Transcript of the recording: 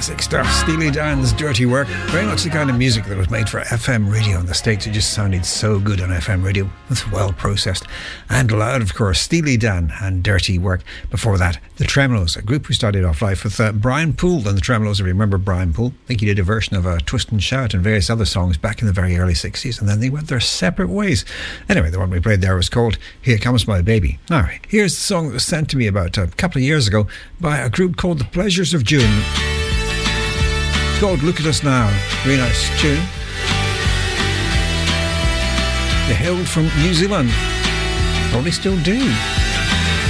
Classic stuff. Steely Dan's Dirty Work. Very much the kind of music that was made for FM radio in the States. It just sounded so good on FM radio. It's well processed and loud, of course. Steely Dan and Dirty Work. Before that, the Tremeloes, a group who started off life with Brian Poole and the Tremeloes. If you remember Brian Poole, I think he did a version of Twist and Shout and various other songs back in the very early 60s, and then they went their separate ways. Anyway, the one we played there was called Here Comes My Baby. All right, here's the song that was sent to me about a couple of years ago by a group called The Pleasures of June. It's called Look at Us Now. Really nice tune. They hailed from New Zealand. Probably still do.